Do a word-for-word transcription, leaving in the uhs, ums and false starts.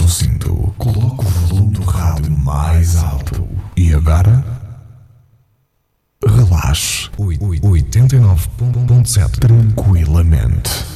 Solta o cinto, coloca o volume do rádio mais alto. E agora? Relaxe. oitenta e nove ponto sete. Tranquilamente.